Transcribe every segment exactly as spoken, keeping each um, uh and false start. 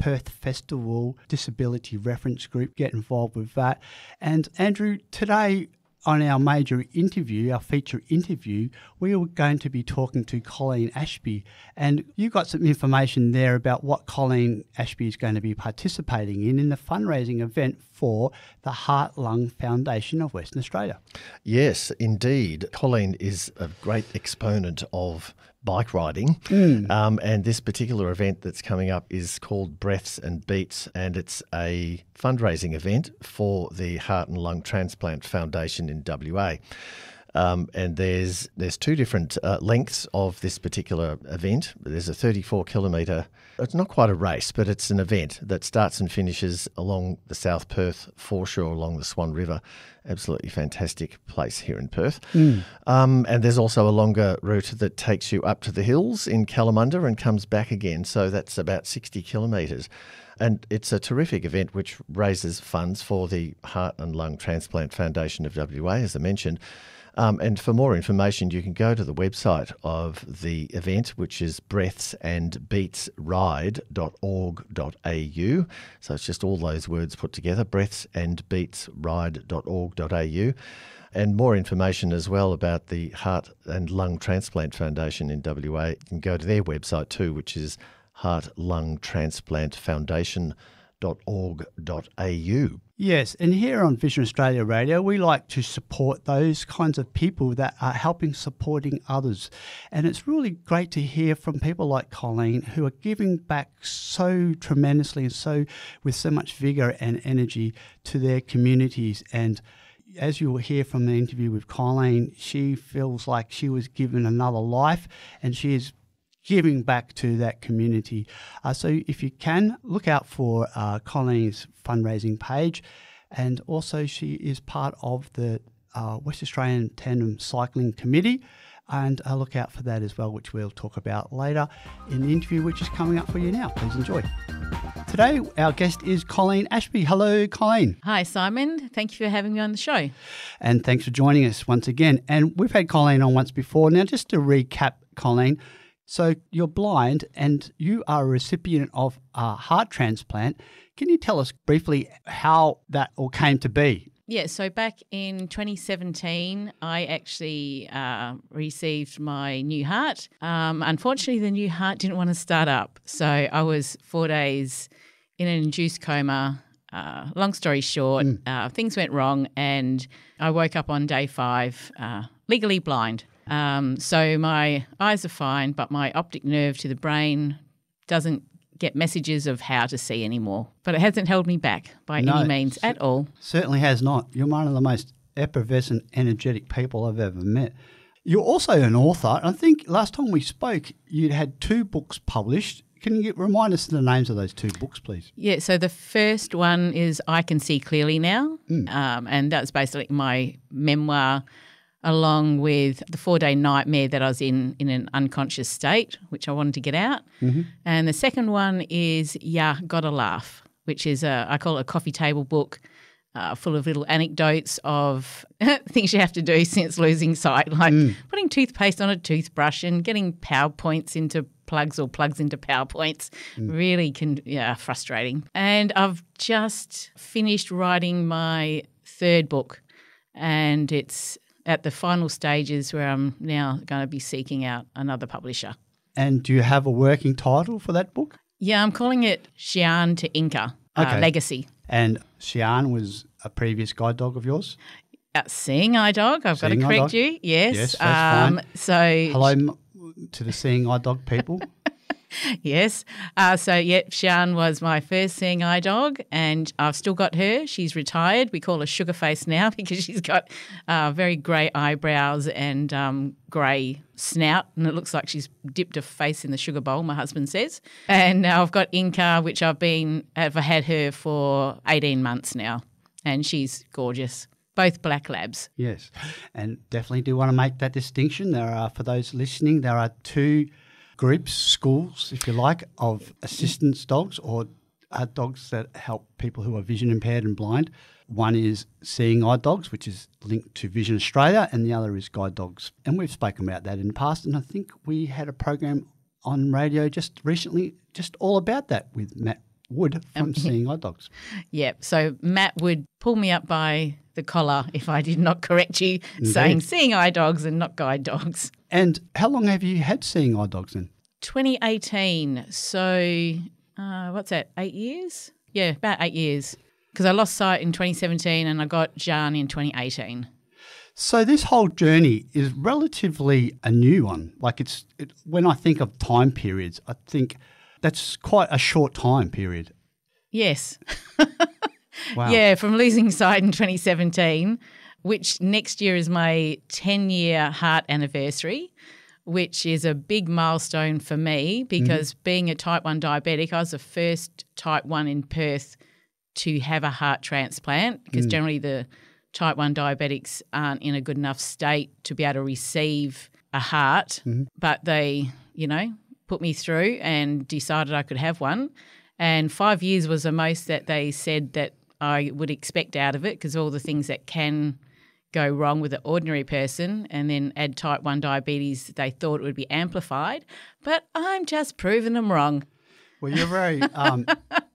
Perth Festival Disability Reference Group. Get involved with that. And Andrew, today on our major interview, our feature interview, we were going to be talking to Colleen Ashby, and you got some information there about what Colleen Ashby is going to be participating in in the fundraising event for the Heart Lung Foundation of Western Australia. Yes, indeed. Colleen is a great exponent of bike riding, Mm. um, and this particular event that's coming up is called Breaths and Beats, and it's a fundraising event for the Heart and Lung Transplant Foundation in W A. Um, and there's there's two different uh, lengths of this particular event. There's a thirty-four kilometre, it's not quite a race, but it's an event that starts and finishes along the South Perth foreshore along the Swan River. Absolutely fantastic place here in Perth. Mm. Um, and there's also a longer route that takes you up to the hills in Kalamunda and comes back again. So that's about sixty kilometres. And it's a terrific event which raises funds for the Heart and Lung Transplant Foundation of W A, as I mentioned. Um, and for more information, you can go to the website of the event, which is breaths and beats ride dot org dot a u. So it's just all those words put together, breaths and beats ride dot org dot a u. And more information as well about the Heart and Lung Transplant Foundation in W A, you can go to their website too, which is heart lung transplant foundation dot org dot a u. Yes, and here on Vision Australia Radio, we like to support those kinds of people that are helping supporting others. And it's really great to hear from people like Colleen who are giving back so tremendously and so with so much vigour and energy to their communities. And as you will hear from the interview with Colleen, she feels like she was given another life, and she is giving back to that community. Uh, so if you can, look out for uh, Colleen's fundraising page. And also she is part of the uh, West Australian Tandem Cycling Committee. And uh, look out for that as well, which we'll talk about later in the interview, which is coming up for you now. Please enjoy. Today, our guest is Colleen Ashby. Hello, Colleen. Hi, Simon. Thank you for having me on the show. And thanks for joining us once again. And we've had Colleen on once before. Now, just to recap, Colleen, so you're blind and you are a recipient of a heart transplant. Can you tell us briefly how that all came to be? Yeah, so back in twenty seventeen, I actually uh, received my new heart. Um, unfortunately, the new heart didn't want to start up. So I was four days in an induced coma. Uh, long story short, mm. uh, things went wrong and I woke up on day five uh, legally blind. Um, so my eyes are fine, but my optic nerve to the brain doesn't get messages of how to see anymore. But it hasn't held me back by no, any means at all. Certainly has not. You're one of the most effervescent, energetic people I've ever met. You're also an author. I think last time we spoke, you'd had two books published. Can you remind us of the names of those two books, please? Yeah, so the first one is I Can See Clearly Now, mm. um, and that's basically my memoir along with the four-day nightmare that I was in in an unconscious state, which I wanted to get out. Mm-hmm. And the second one is Yeah, Gotta Laugh, which is, a, I call it a coffee table book uh, full of little anecdotes of things you have to do since losing sight, like mm. putting toothpaste on a toothbrush and getting PowerPoints into plugs or plugs into PowerPoints. Mm. Really can, yeah, frustrating. And I've just finished writing my third book, and it's at the final stages where I'm now going to be seeking out another publisher. And do you have a working title for that book? Yeah, I'm calling it Xi'an to Inca, okay. uh, Legacy. And Xi'an was a previous guide dog of yours? Uh, seeing eye dog, I've seeing got to correct you. Yes. Yes, that's um, fine. So, hello m- to the seeing eye dog people. Yes. Uh, so, yeah, Xi'an was my first seeing eye dog, and I've still got her. She's retired. We call her Sugarface now because she's got uh, very grey eyebrows and um, grey snout, and it looks like she's dipped her face in the sugar bowl, my husband says. And now I've got Inca, which I've been I've had her for eighteen months now, and she's gorgeous. Both black labs. Yes, and definitely do want to make that distinction. There are, for those listening, there are two groups, schools, if you like, of assistance dogs or uh, dogs that help people who are vision impaired and blind. One is Seeing Eye Dogs, which is linked to Vision Australia, and the other is Guide Dogs. And we've spoken about that in the past, and I think we had a program on radio just recently just all about that with Matt would from Um, seeing eye dogs. Yep. So Matt would pull me up by the collar if I did not correct you, Indeed. saying seeing eye dogs and not guide dogs. And how long have you had seeing eye dogs then? twenty eighteen. So uh, what's that? Eight years? Yeah, about eight years. Because I lost sight in twenty seventeen and I got Jan in twenty eighteen. So this whole journey is relatively a new one. Like it's it, when I think of time periods, I think that's quite a short time period. Yes. Wow. Yeah, from losing sight in twenty seventeen, which next year is my ten-year heart anniversary, which is a big milestone for me because mm-hmm. being a type one diabetic, I was the first type one in Perth to have a heart transplant because mm. generally the type one diabetics aren't in a good enough state to be able to receive a heart, mm-hmm. but they, you know, put me through and decided I could have one. And five years was the most that they said that I would expect out of it because all the things that can go wrong with an ordinary person, and then add type one diabetes, they thought it would be amplified. But I'm just proving them wrong. Well, you're very um,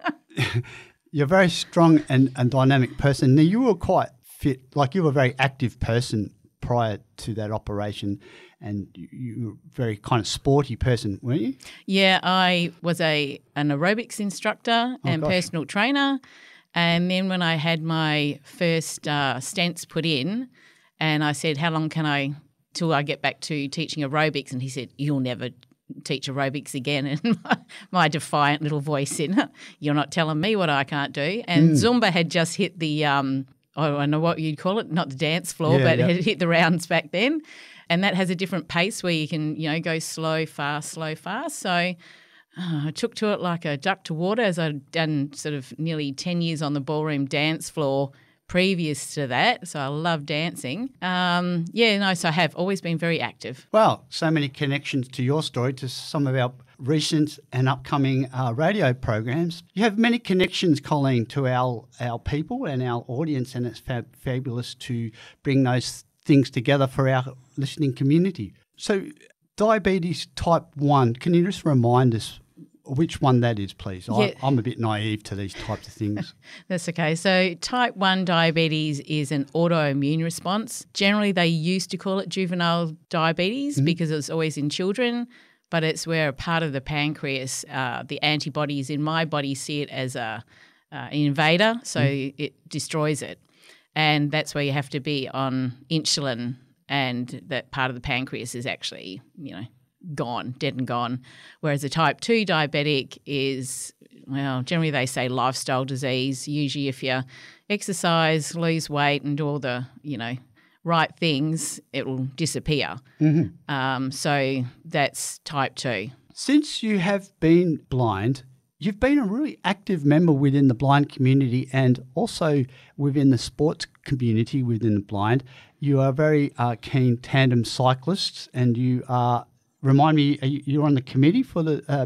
you're a very strong and, and dynamic person. Now, you were quite fit, like you were a very active person prior to that operation, and you, you were a very kind of sporty person, weren't you? Yeah, I was a an aerobics instructor Oh, and gosh. personal trainer. And then when I had my first uh, stents put in and I said, how long can I, till I get back to teaching aerobics? And he said, you'll never teach aerobics again. And my, my defiant little voice said, you're not telling me what I can't do. And mm. Zumba had just hit the, um, I don't know what you'd call it, not the dance floor, Yeah, but yep. it had hit the rounds back then. And that has a different pace where you can, you know, go slow, fast, slow, fast. So Uh, I took to it like a duck to water, as I'd done sort of nearly ten years on the ballroom dance floor previous to that. So I love dancing. Um, yeah, no, so I have always been very active. Wow, so many connections to your story, to some of our recent and upcoming uh, radio programs. You have many connections, Colleen, to our, our people and our audience, and it's fab- fabulous to bring those things together for our listening community. So diabetes type one, can you just remind us which one that is, please? Yeah. I, I'm a bit naive to these types of things. That's okay. So type one diabetes is an autoimmune response. Generally, they used to call it juvenile diabetes mm-hmm. because it was always in children, but it's where a part of the pancreas, uh, the antibodies in my body see it as a, uh, an invader, so mm-hmm. it destroys it. And that's where you have to be on insulin, and that part of the pancreas is actually, you know, gone, dead and gone. Whereas a type two diabetic is, well, generally they say lifestyle disease. Usually if you exercise, lose weight and do all the, you know, right things, it will disappear. Mm-hmm. Um, so that's type two. Since you have been blind, you've been a really active member within the blind community and also within the sports community within the blind. You are very uh, keen tandem cyclists, and you are, remind me, are you, you're on the committee for the... Uh,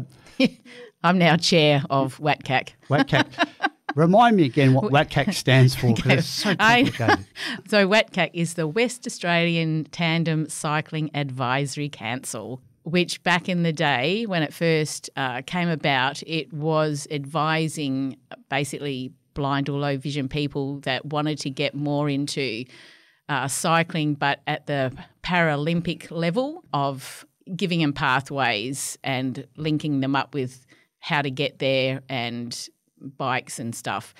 I'm now chair of W A T C A C. W A T C A C. Remind me again what W A T C A C stands for, because Okay. it's so complicated. I, so W A T C A C is the West Australian Tandem Cycling Advisory Council, which back in the day when it first uh, came about, it was advising basically blind or low vision people that wanted to get more into uh, cycling, but at the Paralympic level of giving them pathways and linking them up with how to get there and bikes and stuff.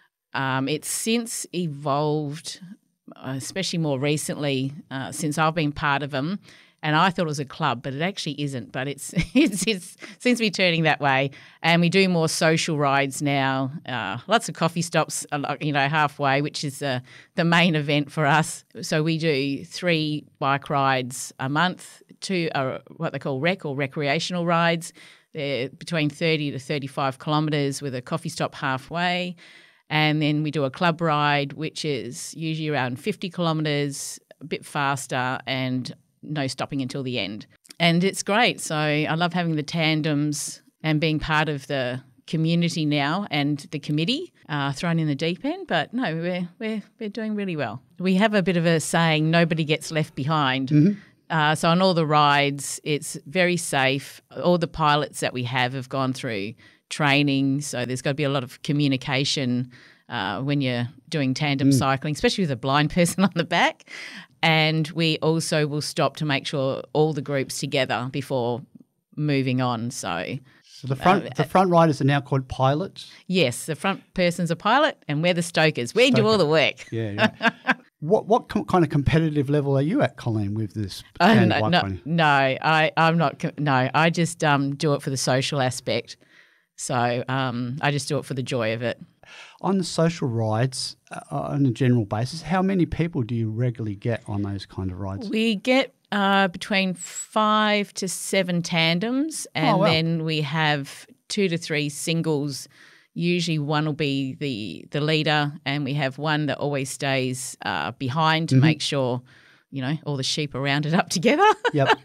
Um, it's since evolved, especially more recently, uh, since I've been part of them. And I thought it was a club, but it actually isn't. But it's it's, it's seems to be turning that way. And we do more social rides now. Uh, lots of coffee stops, you know, halfway, which is uh, the main event for us. So we do three bike rides a month, two are what they call rec or recreational rides. They're between thirty to thirty-five kilometres with a coffee stop halfway. And then we do a club ride, which is usually around fifty kilometres, a bit faster, and no stopping until the end. And it's great. So I love having the tandems and being part of the community now and the committee uh, thrown in the deep end. But no, we're, we're, we're doing really well. We have a bit of a saying, nobody gets left behind. Mm-hmm. Uh, so on all the rides, it's very safe. All the pilots that we have have gone through training. So there's got to be a lot of communication uh, when you're doing tandem mm. cycling, especially with a blind person on the back. And we also will stop to make sure all the groups together before moving on. So, so the front uh, the front riders are now called pilots? Yes, the front person's a pilot and we're the stokers. We Stoker. do all the work. Yeah, yeah. What what co- kind of competitive level are you at, Colleen, with this? Uh, no, no, no, I, I'm not. No, I just um, do it for the social aspect. So um, I just do it for the joy of it. On the social rides, uh, on a general basis, how many people do you regularly get on those kind of rides? We get uh, between five to seven tandems, and oh, wow. then we have two to three singles. Usually one will be the, the leader, and we have one that always stays uh, behind to mm-hmm. make sure, you know, all the sheep are rounded up together. Yep.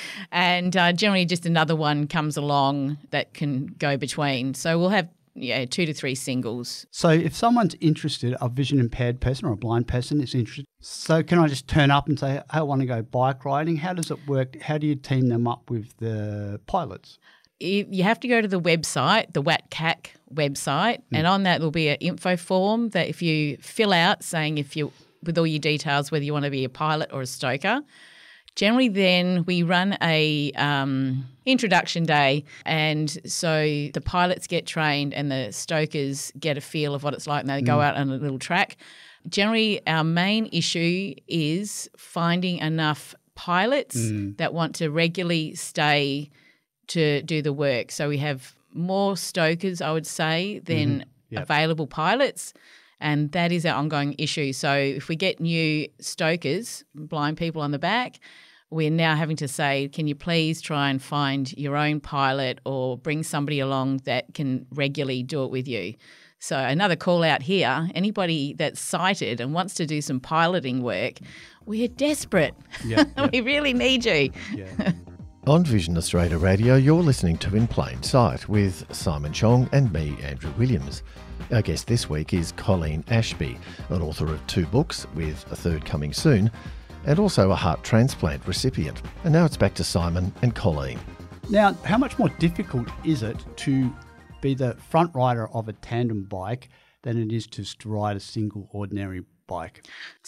And uh, generally just another one comes along that can go between. So we'll have, yeah, two to three singles. So if someone's interested, a vision impaired person or a blind person is interested, so can I just turn up and say, hey, I want to go bike riding? How does it work? How do you team them up with the pilots? You have to go to the website, the W A T C A C website, mm. and on that there'll be an info form that if you fill out saying if you, with all your details, whether you want to be a pilot or a stoker. Generally then we run a um, introduction day, and so the pilots get trained and the stokers get a feel of what it's like, and they mm. go out on a little track. Generally our main issue is finding enough pilots mm. that want to regularly stay to do the work. So we have more stokers, I would say, than mm-hmm. yep. available pilots, and that is our ongoing issue. So if we get new stokers, blind people on the back, we're now having to say, can you please try and find your own pilot or bring somebody along that can regularly do it with you. So another call out here, anybody that's sighted and wants to do some piloting work, we're desperate. Yeah, yeah. We really need you. Yeah. On Vision Australia Radio, you're listening to In Plain Sight with Simon Chong and me, Andrew Williams. Our guest this week is Colleen Ashby, an author of two books, with a third coming soon, and also a heart transplant recipient. And now it's back to Simon and Colleen. Now, how much more difficult is it to be the front rider of a tandem bike than it is to ride a single ordinary bike?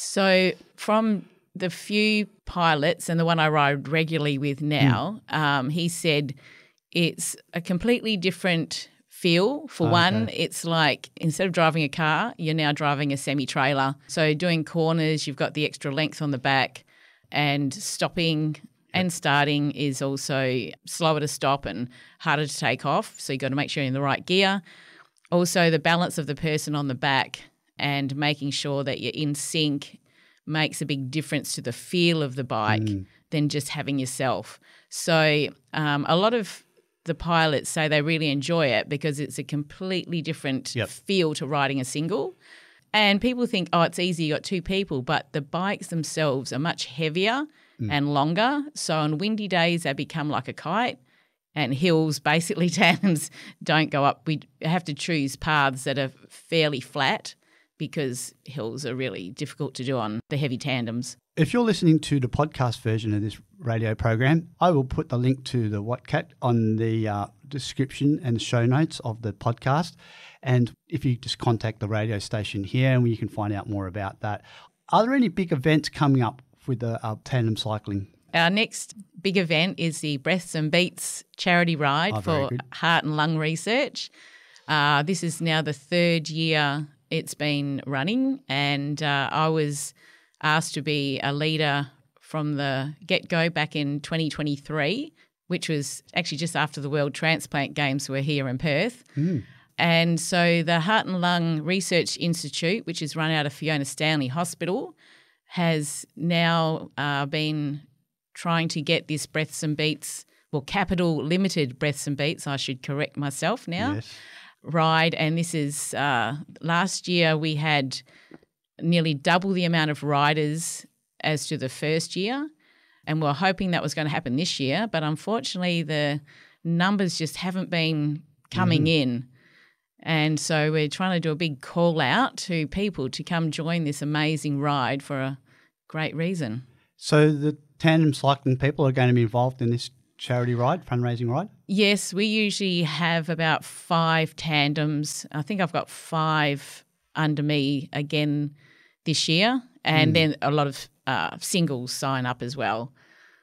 So from the few pilots and the one I ride regularly with now, mm. um, he said it's a completely different feel. For oh, one, okay. It's like instead of driving a car, you're now driving a semi-trailer. So doing corners, you've got the extra length on the back, and stopping and starting is also slower to stop and harder to take off. So you've got to make sure you're in the right gear. Also, the balance of the person on the back and making sure that you're in sync makes a big difference to the feel of the bike mm. than just having yourself. So um, a lot of the pilots say they really enjoy it because it's a completely different yep. feel to riding a single. And people think, oh, it's easy, you got two people, but the bikes themselves are much heavier mm. and longer. So on windy days, they become like a kite, and hills, basically tandems, don't go up. We have to choose paths that are fairly flat, because hills are really difficult to do on the heavy tandems. If you're listening to the podcast version of this radio program, I will put the link to the W A T C A C on the uh, description and the show notes of the podcast. And if you just contact the radio station here, and you can find out more about that. Are there any big events coming up with the uh, tandem cycling? Our next big event is the Breaths and Beats charity ride oh, for good. heart and lung research. Uh, this is now the third year it's been running, and uh, I was asked to be a leader from the get-go back in twenty twenty-three, which was actually just after the World Transplant Games were here in Perth. Mm. And so the Heart and Lung Research Institute, which is run out of Fiona Stanley Hospital, has now uh, been trying to get this Breaths and Beats, well, Capital Limited Breaths and Beats, I should correct myself now, yes. ride. And this is uh, last year we had nearly double the amount of riders as to the first year, and we're hoping that was going to happen this year, but unfortunately the numbers just haven't been coming mm. in. And so we're trying to do a big call out to people to come join this amazing ride for a great reason. So the tandem cycling people are going to be involved in this charity ride, fundraising ride? Yes, we usually have about five tandems. I think I've got five under me again this year, and mm. then a lot of uh, singles sign up as well.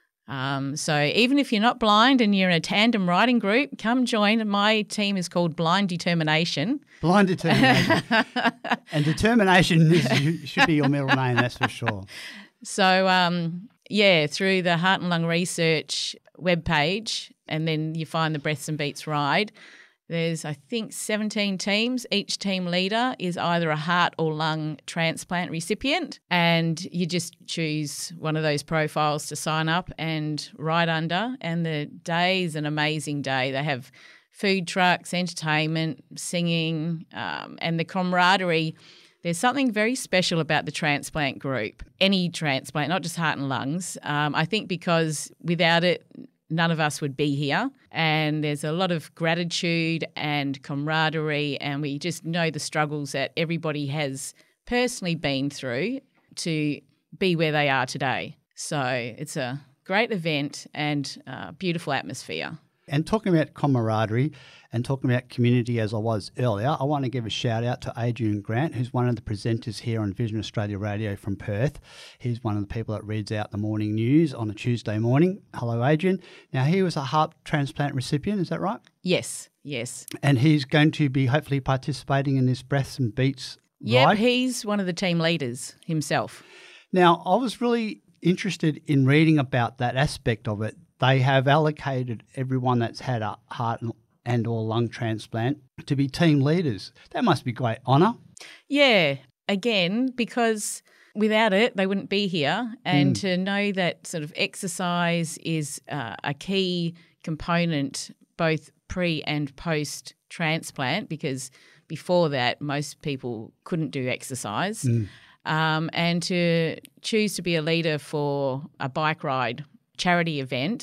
Um, so even if you're not blind and you're in a tandem riding group, come join. My team is called Blind Determination. Blind Determination. And determination is, should be your middle name, that's for sure. So, um, yeah, through the Heart and Lung Research webpage, and then you find the Breaths and Beats ride. There's, I think, seventeen teams. Each team leader is either a heart or lung transplant recipient, and you just choose one of those profiles to sign up and ride under. And the day is an amazing day. They have food trucks, entertainment, singing, um, and the camaraderie. There's something very special about the transplant group, any transplant, not just heart and lungs. Um, I think because without it, none of us would be here, and there's a lot of gratitude and camaraderie, and we just know the struggles that everybody has personally been through to be where they are today. So it's a great event and a beautiful atmosphere. And talking about camaraderie and talking about community as I was earlier, I want to give a shout out to Adrian Grant, who's one of the presenters here on Vision Australia Radio from Perth. He's one of the people that reads out the morning news on a Tuesday morning. Hello, Adrian. Now, he was a heart transplant recipient, is that right? Yes, yes. And he's going to be hopefully participating in this Breaths and Beats Yep, ride. he's one of the team leaders himself. Now, I was really interested in reading about that aspect of it. They have allocated everyone that's had a heart and or lung transplant to be team leaders. That must be great honour. Yeah, again, because without it, they wouldn't be here. And Mm. to know that sort of exercise is uh, a key component both pre and post transplant, because before that, most people couldn't do exercise. Mm. Um, and to choose to be a leader for a bike ride charity event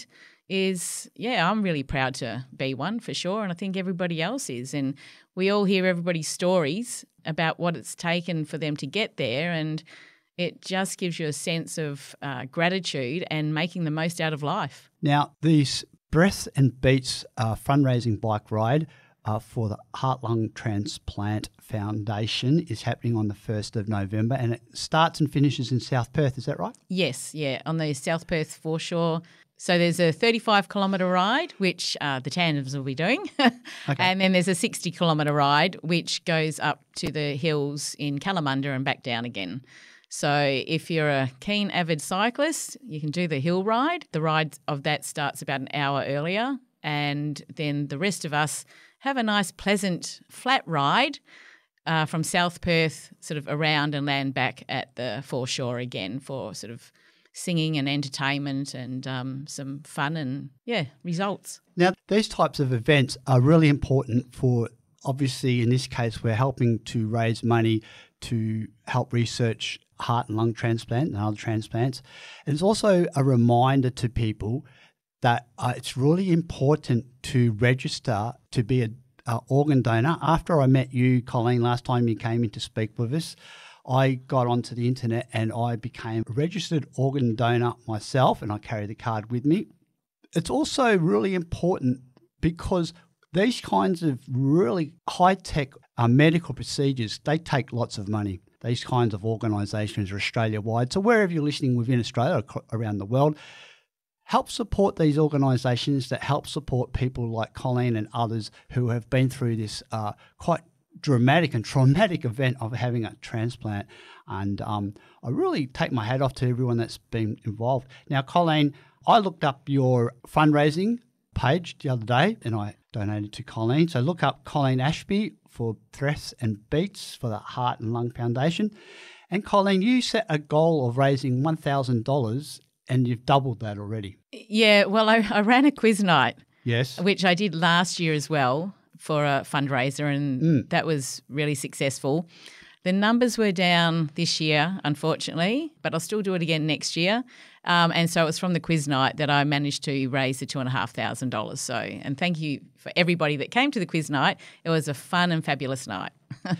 is, yeah, I'm really proud to be one for sure, and I think everybody else is. And we all hear everybody's stories about what it's taken for them to get there, and it just gives you a sense of uh, gratitude and making the most out of life. Now, these Breaths and Beats uh, fundraising bike ride uh, for the Heart Lung Transplant Foundation is happening on the first of November, and it starts and finishes in South Perth, is that right? Yes, yeah, on the South Perth foreshore. So there's a thirty-five kilometre ride, which uh, the tandems will be doing. Okay. And then there's a sixty kilometre ride, which goes up to the hills in Kalamunda and back down again. So if you're a keen avid cyclist, you can do the hill ride. The ride of that starts about an hour earlier, and then the rest of us have a nice pleasant flat ride uh, from South Perth sort of around and land back at the foreshore again for sort of singing and entertainment and um, some fun and, yeah, results. Now, these types of events are really important for, obviously, in this case, we're helping to raise money to help research heart and lung transplant and other transplants. And it's also a reminder to people that uh, it's really important to register to be an organ donor. After I met you, Colleen, last time you came in to speak with us, I got onto the internet and I became a registered organ donor myself, and I carry the card with me. It's also really important because these kinds of really high-tech uh, medical procedures, they take lots of money. These kinds of organisations are Australia-wide. So wherever you're listening within Australia or around the world, help support these organisations that help support people like Colleen and others who have been through this uh, quite dramatic and traumatic event of having a transplant. And um, I really take my hat off to everyone that's been involved. Now, Colleen, I looked up your fundraising page the other day and I donated to Colleen. So look up Colleen Ashby for Breaths and Beats for the Heart and Lung Foundation. And Colleen, you set a goal of raising one thousand dollars and you've doubled that already. Yeah, well, I, I ran a quiz night. Yes. Which I did last year as well for a fundraiser, and mm. that was really successful. The numbers were down this year, unfortunately, but I'll still do it again next year. Um, and so it was from the quiz night that I managed to raise the two and a half thousand dollars. So, and thank you for everybody that came to the quiz night. It was a fun and fabulous night.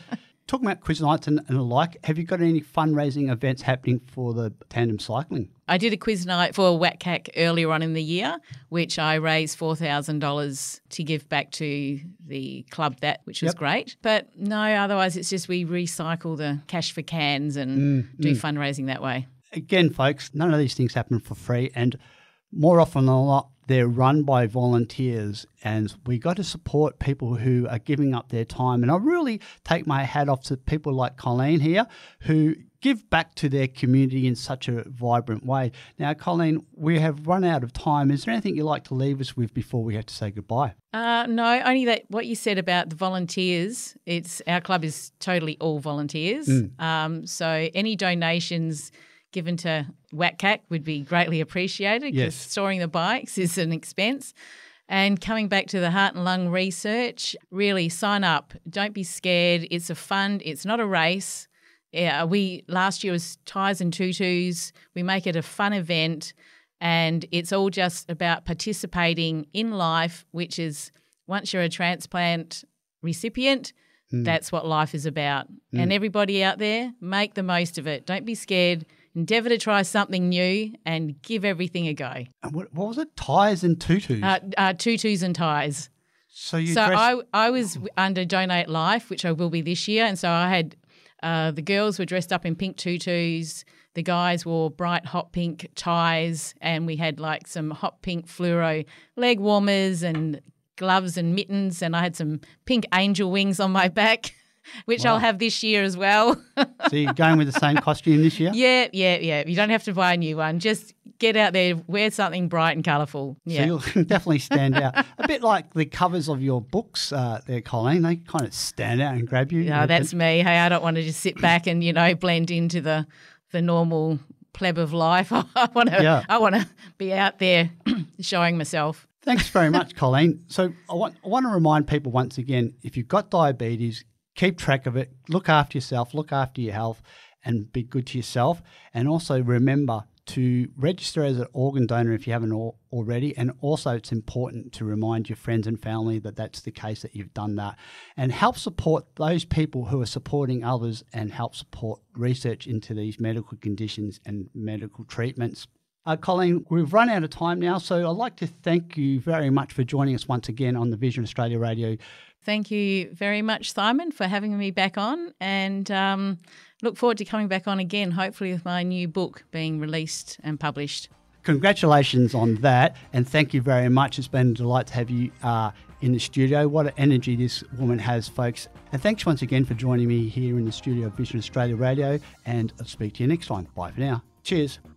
talking about quiz nights and, and the like, have you got any fundraising events happening for the tandem cycling? I did a quiz night for W A C A C earlier on in the year, which I raised four thousand dollars to give back to the club, that which was Yep. great. But no, otherwise it's just we recycle the cash for cans and Mm, do fundraising that way. Again, folks, none of these things happen for free, and more often than not, they're run by volunteers, and we got to support people who are giving up their time. And I really take my hat off to people like Colleen here who give back to their community in such a vibrant way. Now, Colleen, we have run out of time. Is there anything you'd like to leave us with before we have to say goodbye? Uh, no, only that what you said about the volunteers, it's our club is totally all volunteers. Mm. Um, so any donations given to W A C A C would be greatly appreciated because Yes. storing the bikes is an expense. And coming back to the heart and lung research, really sign up. Don't be scared. It's a fund. It's not a race. Yeah, we last year was ties and tutus. We make it a fun event, and it's all just about participating in life, which is once you're a transplant recipient, Mm. that's what life is about. And everybody out there, make the most of it. Don't be scared. Endeavour to try something new and give everything a go. And what, what was it? Ties and tutus. Uh, uh, tutus and ties. so you So dress- I, I was under Donate Life, which I will be this year, and so I had uh, the girls were dressed up in pink tutus, the guys wore bright hot pink ties, and we had like some hot pink fluoro leg warmers and gloves and mittens, and I had some pink angel wings on my back, which Wow. I'll have this year as well. so you're going with the same costume this year? Yeah, yeah, yeah. You don't have to buy a new one. Just get out there, wear something bright and colourful. Yeah. So you'll definitely stand out. A bit like the covers of your books uh, there, Colleen. They kind of stand out and grab you. No, that's me. Hey, I don't want to just sit back and, you know, blend into the the normal pleb of life. I want to Yeah. I want to be out there showing myself. Thanks very much, Colleen. So I want, I want to remind people once again, if you've got diabetes, keep track of it, look after yourself, look after your health, and be good to yourself. And also remember to register as an organ donor if you haven't al- already. And also it's important to remind your friends and family that that's the case, that you've done that. And help support those people who are supporting others and help support research into these medical conditions and medical treatments. Uh, Colleen, we've run out of time now, so I'd like to thank you very much for joining us once again on the Vision Australia Radio. Thank you very much, Simon, for having me back on, and um, look forward to coming back on again, hopefully with my new book being released and published. Congratulations on that, and thank you very much. It's been a delight to have you uh, in the studio. What an energy this woman has, folks. And thanks once again for joining me here in the studio of Vision Australia Radio, and I'll speak to you next time. Bye for now. Cheers.